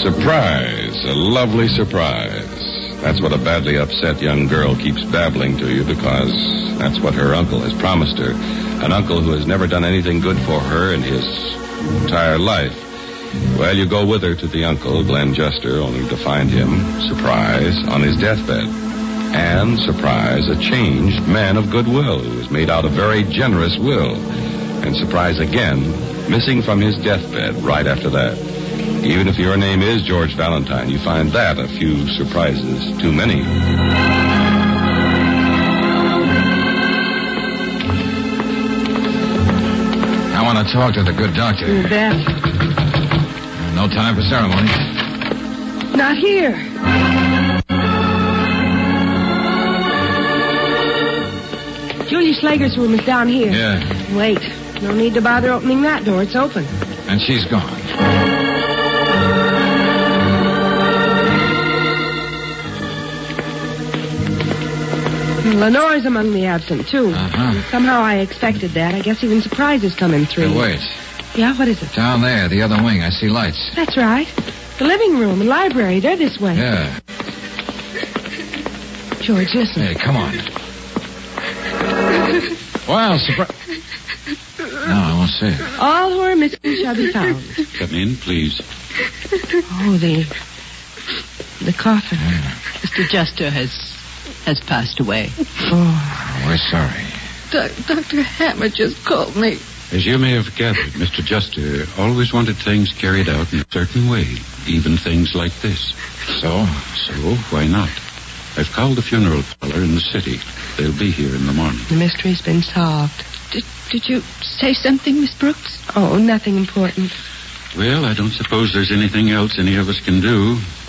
Surprise. A lovely surprise. That's what a badly upset young girl keeps babbling to you because that's what her uncle has promised her. An uncle who has never done anything good for her in his entire life. Well, you go with her to the uncle, Glenn Juster, only to find him, surprise, on his deathbed. And, surprise, a changed man of goodwill who has made out a very generous will. And surprise again, missing from his deathbed right after that. Even if your name is George Valentine, you find that a few surprises too many. I want to talk to the good doctor. You bet. No time for ceremony. Not here. Julia Slager's room is down here. Yeah. Wait. No need to bother opening that door. It's open. And she's gone. Lenore's among the absent, too. Somehow I expected that. I guess even surprises come in three. Hey, wait. Yeah, what is it? Down there, the other wing. I see lights. That's right. The living room and library, they're this way. Yeah. George, listen. Hey, come on. Well, surprise. No, I won't say it. All who are missing shall be found. Come in, please. Oh, the coffin. Yeah. Mr. Juster has passed away. Oh, We're sorry. Dr. Hammer just called me. As you may have gathered, Mr. Juster always wanted things carried out in a certain way, even things like this. So? So, why not? I've called the funeral parlor in the city. They'll be here in the morning. the mystery's been solved. Did you say something, Miss Brooks? Oh, nothing important. Well, I don't suppose there's anything else any of us can do.